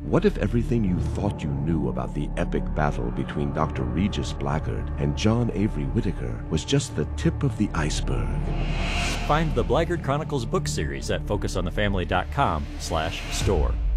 What if everything you thought you knew about the epic battle between Dr. Regis Blackguard and John Avery Whitaker was just the tip of the iceberg? Find the Blackguard Chronicles book series at focusonthefamily.com/store.